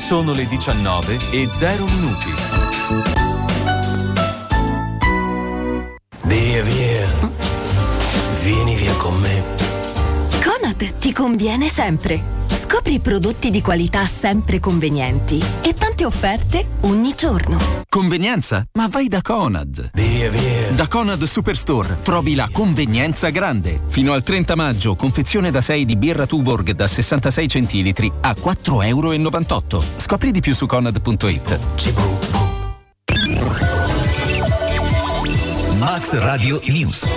Sono le 19:0. Via. Vieni via con me. Conad ti conviene sempre. Scopri prodotti di qualità sempre convenienti e tante offerte ogni giorno. Convenienza? Ma vai da Conad. Via. Da Conad Superstore trovi la convenienza grande. Fino al 30 maggio, confezione da 6 di birra Tuborg da 66 centilitri a €4,98. Scopri di più su Conad.it. Max Radio News.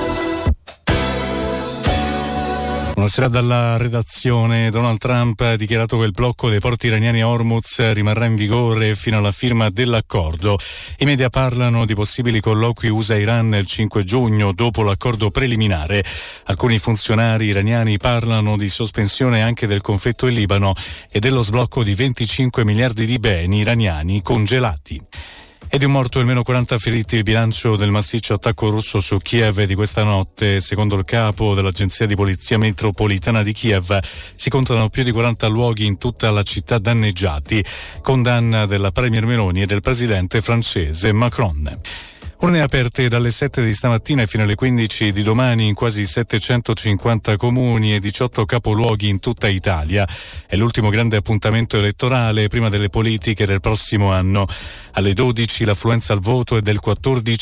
Buonasera dalla redazione. Donald Trump ha dichiarato che il blocco dei porti iraniani a Hormuz rimarrà in vigore fino alla firma dell'accordo. I media parlano di possibili colloqui USA-Iran il 5 giugno dopo l'accordo preliminare. Alcuni funzionari iraniani parlano di sospensione anche del conflitto in Libano e dello sblocco di 25 miliardi di beni iraniani congelati. E di un morto e almeno 40 feriti il bilancio del massiccio attacco russo su Kiev di questa notte. Secondo il capo dell'agenzia di polizia metropolitana di Kiev si contano più di 40 luoghi in tutta la città danneggiati. Condanna della premier Meloni e del presidente francese Macron. Urne aperte dalle 7 di stamattina fino alle 15 di domani in quasi 750 comuni e 18 capoluoghi in tutta Italia. È l'ultimo grande appuntamento elettorale prima delle politiche del prossimo anno. Alle 12 l'affluenza al voto è del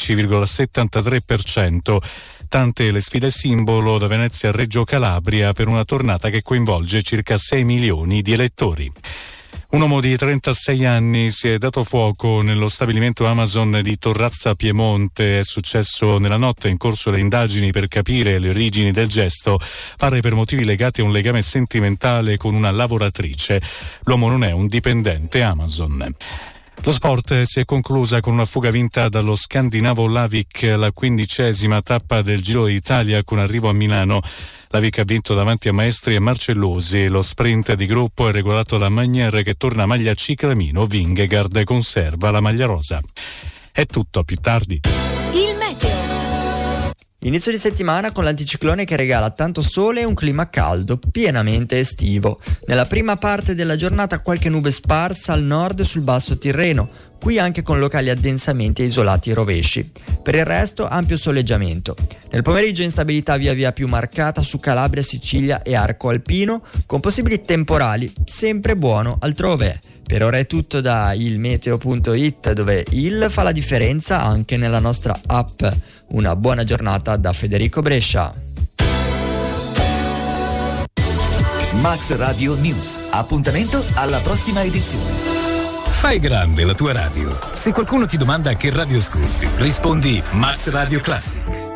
14,73%. Tante le sfide simbolo da Venezia a Reggio Calabria per una tornata che coinvolge circa 6 milioni di elettori. Un uomo di 36 anni si è dato fuoco nello stabilimento Amazon di Torrazza Piemonte. È successo nella notte, in corso le indagini per capire le origini del gesto. Pare per motivi legati a un legame sentimentale con una lavoratrice. L'uomo non è un dipendente Amazon. Lo sport si è conclusa con una fuga vinta dallo scandinavo Lavik, la 15ª tappa del Giro d'Italia con arrivo a Milano. Lavik ha vinto davanti a Maestri e Marcellosi. Lo sprint di gruppo è regolato da Magnier che torna a maglia ciclamino. Vingegaard conserva la maglia rosa. È tutto, a più tardi. Il meteo. Inizio di settimana con l'anticiclone che regala tanto sole e un clima caldo, pienamente estivo. Nella prima parte della giornata qualche nube sparsa al nord e sul basso Tirreno, qui anche con locali addensamenti e isolati rovesci. Per il resto ampio soleggiamento. Nel pomeriggio instabilità via via più marcata su Calabria, Sicilia e Arco Alpino, con possibili temporali, sempre buono altrove. Per ora è tutto da ilmeteo.it, dove il fa la differenza anche nella nostra app. Una buona giornata da Federico Brescia. Max Radio News. Appuntamento alla prossima edizione. Fai grande la tua radio. Se qualcuno ti domanda che radio ascolti, rispondi Max Radio Classic.